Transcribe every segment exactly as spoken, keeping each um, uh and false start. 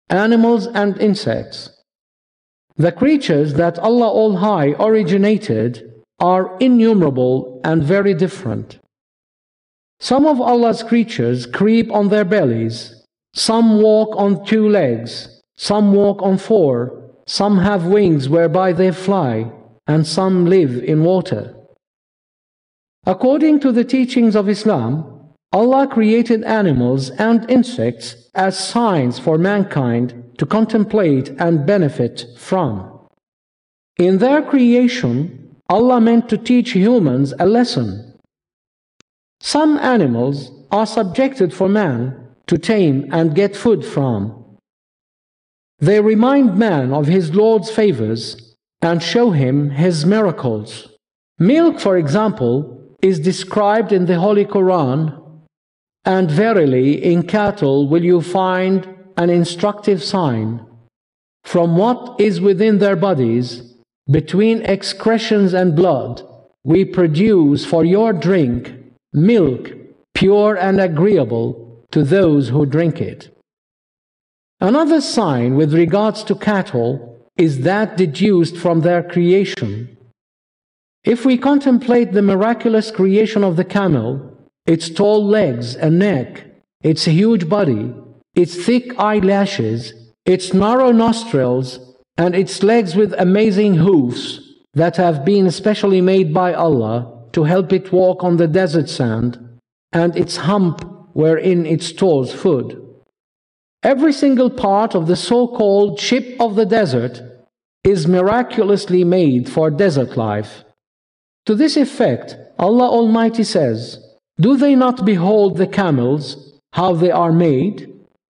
animals and insects. The creatures that Allah All-High originated are innumerable and very different. Some of Allah's creatures creep on their bellies, some walk on two legs, some walk on four, some have wings whereby they fly, and some live in water. According to the teachings of Islam, Allah created animals and insects as signs for mankind to contemplate and benefit from. In their creation, Allah meant to teach humans a lesson. Some animals are subjected for man to tame and get food from. They remind man of his Lord's favors and show him his miracles. Milk, for example, is described in the Holy Quran, and verily in cattle will you find an instructive sign. From what is within their bodies, between excretions and blood, we produce for your drink milk, pure and agreeable to those who drink it. Another sign with regards to cattle is that deduced from their creation. If we contemplate the miraculous creation of the camel, its tall legs and neck, its huge body, its thick eyelashes, its narrow nostrils, and its legs with amazing hoofs that have been specially made by Allah to help it walk on the desert sand, and its hump wherein it stores food. Every single part of the so-called ship of the desert is miraculously made for desert life. To this effect, Allah Almighty says, "Do they not behold the camels, how they are made?"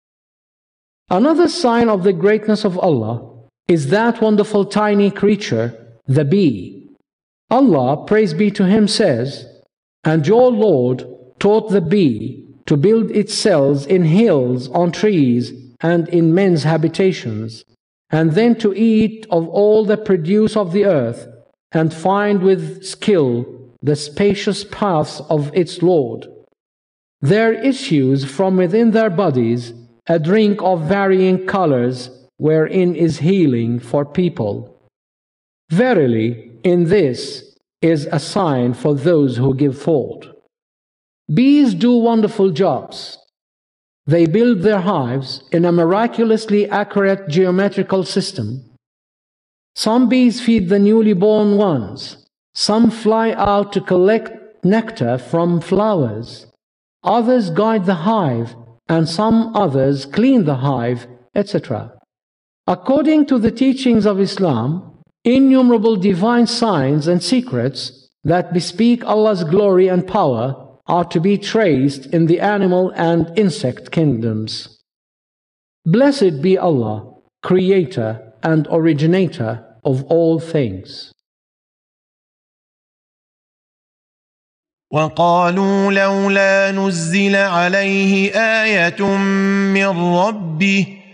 Another sign of the greatness of Allah is that wonderful tiny creature, the bee. Allah, praise be to Him, says, "And your Lord taught the bee to build its cells in hills, on trees, and in men's habitations, and then to eat of all the produce of the earth, and find with skill the spacious paths of its Lord. There issues from within their bodies a drink of varying colors, wherein is healing for people. Verily, in this is a sign for those who give thought." Bees do wonderful jobs. They build their hives in a miraculously accurate geometrical system. Some bees feed the newly born ones. Some fly out to collect nectar from flowers. Others guide the hive, and some others clean the hive, et cetera. According to the teachings of Islam, innumerable divine signs and secrets that bespeak Allah's glory and power are to be traced in the animal and insect kingdoms. Blessed be Allah, Creator and Originator of all things. وقالوا لولا نزل عليه آية من ربه